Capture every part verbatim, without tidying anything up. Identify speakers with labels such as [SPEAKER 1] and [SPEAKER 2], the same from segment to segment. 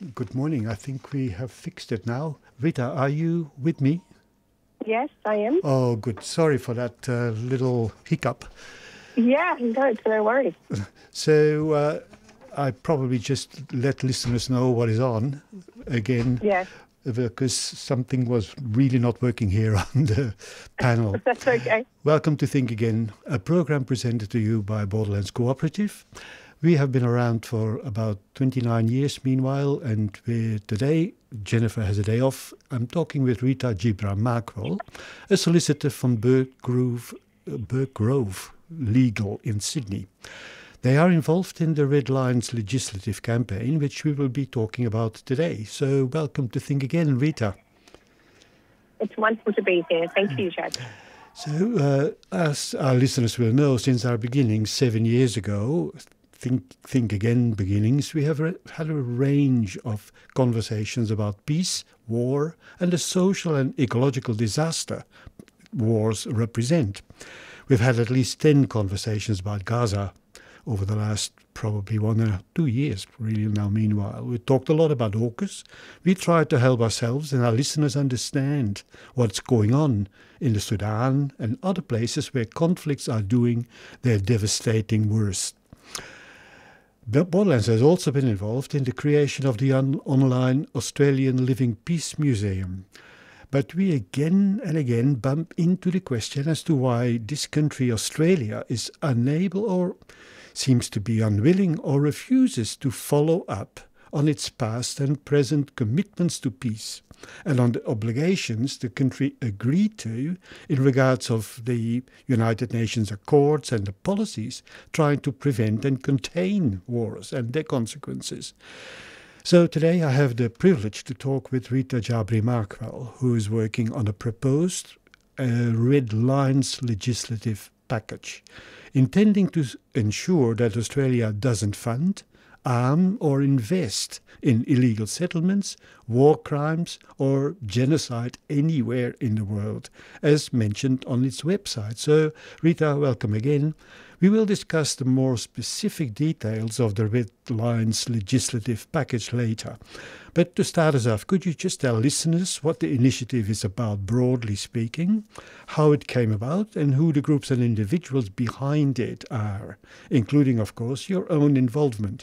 [SPEAKER 1] Good morning. I think we have fixed it now. Rita, are you with me?
[SPEAKER 2] Yes, I am.
[SPEAKER 1] Oh, good. Sorry for that uh, little hiccup.
[SPEAKER 2] Yeah, no, it's no worries.
[SPEAKER 1] So uh, I probably just let listeners know what is on again.
[SPEAKER 2] Yes.
[SPEAKER 1] Because something was really not working here on the panel.
[SPEAKER 2] That's okay.
[SPEAKER 1] Welcome to Think Again, a program presented to you by Borderlands Cooperative. We have been around for about twenty-nine years meanwhile, and we, today Jennifer has a day off. I'm talking with Rita Jibran-Mackrell, a solicitor from Burke Grove, Burke Grove Legal in Sydney. They are involved in the Red Lines legislative campaign, which we will be talking about today. So welcome to Think Again, Rita.
[SPEAKER 2] It's wonderful to be here. Thank you, Jack.
[SPEAKER 1] So uh, as our listeners will know, since our beginnings seven years ago, Think, Think Again beginnings, we have re- had a range of conversations about peace, war, and the social and ecological disaster wars represent. We've had at least ten conversations about Gaza over the last probably one or two years, really now meanwhile. We talked a lot about AUKUS. We tried to help ourselves and our listeners understand what's going on in the Sudan and other places where conflicts are doing their devastating worst. Borderlands has also been involved in the creation of the un- online Australian Living Peace Museum. But we again and again bump into the question as to why this country, Australia, is unable or seems to be unwilling or refuses to follow up on its past and present commitments to peace and on the obligations the country agreed to in regards of the United Nations Accords and the policies trying to prevent and contain wars and their consequences. So today I have the privilege to talk with Rita Jibran-Mackrell, who is working on a proposed uh, Red Lines legislative package, intending to ensure that Australia doesn't fund, arm or invest in illegal settlements, war crimes or genocide anywhere in the world, as mentioned on its website. So, Rita, welcome again. We will discuss the more specific details of the Red Lines legislative package later. But to start us off, could you just tell listeners what the initiative is about, broadly speaking, how it came about, and who the groups and individuals behind it are, including, of course, your own involvement?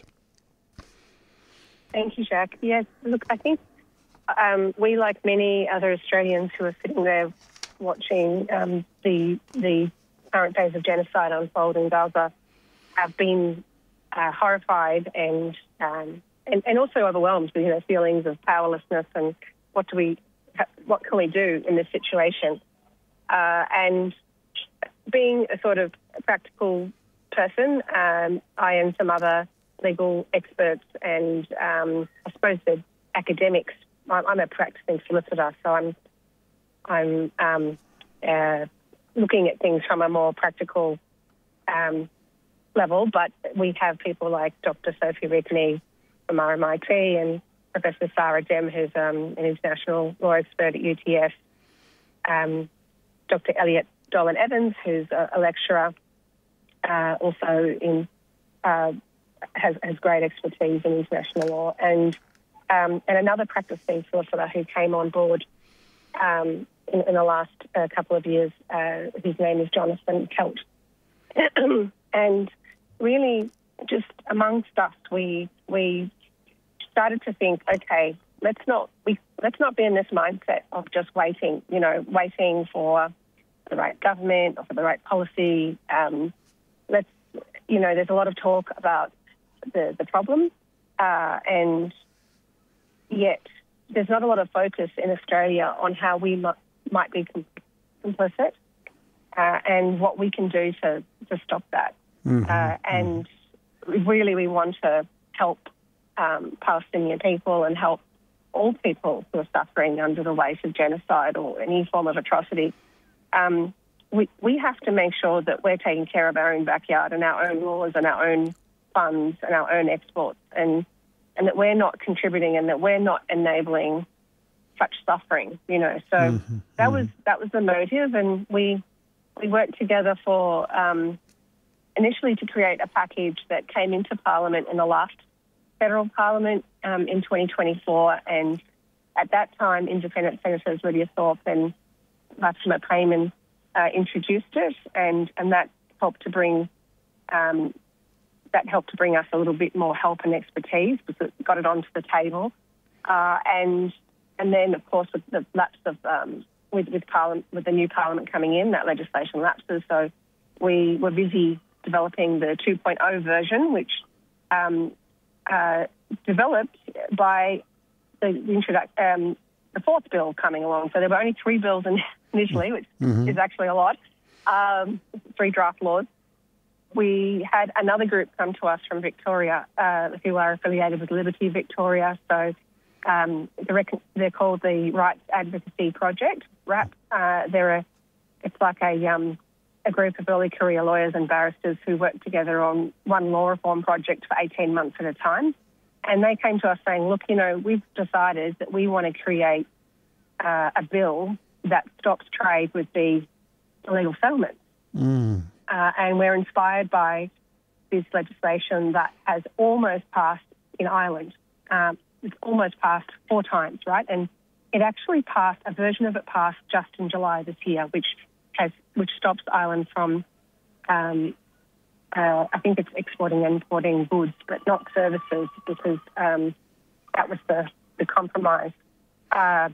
[SPEAKER 2] Thank you, Jack. Yes, look, I think um, we, like many other Australians who are sitting there watching um, the the current days of genocide unfold in Gaza, have been uh, horrified and, um, and and also overwhelmed with, you know, feelings of powerlessness and what do we, what can we do in this situation? Uh, and being a sort of practical person, um, I and some other legal experts and um, I suppose the academics. I'm a practicing solicitor, so I'm I'm um, uh, looking at things from a more practical um, level. But we have people like Doctor Sophie Rigney from R M I T and Professor Sarah Dem, who's um, an international law expert at U T S, um, Doctor Elliot Dolan Evans, who's a, a lecturer, uh, also in. Uh, Has, has great expertise in international law, and um, and another practicing solicitor who came on board um, in, in the last uh, couple of years. Uh, his name is Jonathan Kelt, and really, just amongst us, we we started to think, okay, let's not we let's not be in this mindset of just waiting, you know, waiting for the right government or for the right policy. Um, let's, you know, there's a lot of talk about the, the problem, uh, and yet there's not a lot of focus in Australia on how we m- might be com- complicit uh, and what we can do to, to stop that. Mm-hmm. Uh, and mm-hmm. really we want to help um, Palestinian people and help all people who are suffering under the weight of genocide or any form of atrocity. Um, we, we have to make sure that we're taking care of our own backyard and our own laws and our own funds and our own exports, and and that we're not contributing and that we're not enabling such suffering, you know. So mm-hmm. that was that was the motive, and we we worked together for um, initially to create a package that came into Parliament in the last federal parliament um, in twenty twenty-four, and at that time, independent senators Lydia Thorpe and Fatima Payman uh, introduced it, and, and that helped to bring um, that helped to bring us a little bit more help and expertise, because it got it onto the table, uh, and and then of course with the lapse of um, with with parliament with the new parliament coming in, that legislation lapses. So we were busy developing the two point oh version, which um, uh, developed by the, the introduction, um, the fourth bill coming along. So there were only three bills in, initially, which mm-hmm. is actually a lot, um, three draft laws. We had another group come to us from Victoria uh, who are affiliated with Liberty Victoria. So um, they're, they're called the Rights Advocacy Project, R A P. Uh, they're a, it's like a... Um, a group of early career lawyers and barristers who worked together on one law reform project for eighteen months at a time. And they came to us saying, look, you know, we've decided that we want to create uh, a bill that stops trade with these illegal settlements. Mm. Uh, and we're inspired by this legislation that has almost passed in Ireland. Um, it's almost passed four times, right? And it actually passed, a version of it passed just in July this year, which has which stops Ireland from, um, uh, I think it's exporting and importing goods, but not services, because um, that was the, the compromise. Uh,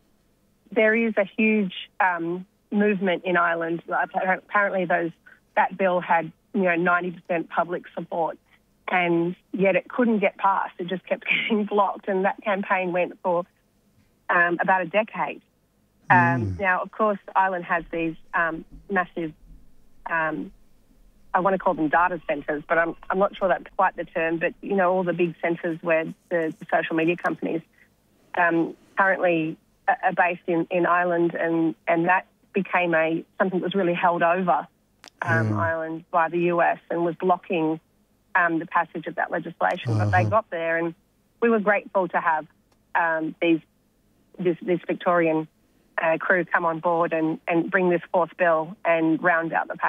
[SPEAKER 2] there is a huge um, movement in Ireland. Apparently, those that bill had you know ninety percent public support, and yet it couldn't get passed. It just kept getting blocked, and that campaign went for um, about a decade. Um, now, of course, Ireland has these um, massive, um, I want to call them data centres, but I'm, I'm not sure that's quite the term, but, you know, all the big centres where the, the social media companies um, currently are based in, in Ireland, and, and that became a something that was really held over um, mm. Ireland by the U S and was blocking um, the passage of that legislation. Uh-huh. But they got there, and we were grateful to have um, these this, this Victorian Uh, crew come on board and, and bring this fourth bill and round out the package.